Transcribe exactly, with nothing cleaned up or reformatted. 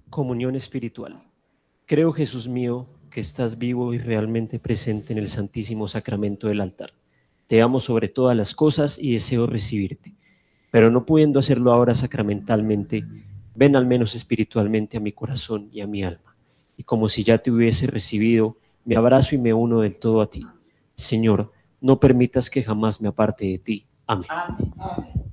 Comunión espiritual. Creo, Jesús mío, que estás vivo y realmente presente en el Santísimo Sacramento del altar. Te amo sobre todas las cosas y deseo recibirte. Pero no pudiendo hacerlo ahora sacramentalmente, ven al menos espiritualmente a mi corazón y a mi alma. Y como si ya te hubiese recibido, me abrazo y me uno del todo a ti. Señor, no permitas que jamás me aparte de ti. Amén. Amén. Amén.